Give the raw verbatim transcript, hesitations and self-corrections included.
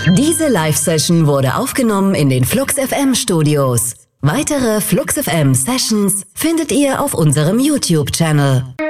Diese Live-Session wurde aufgenommen in den Flux F M Studios. Weitere Flux F M Sessions findet ihr auf unserem YouTube-Channel.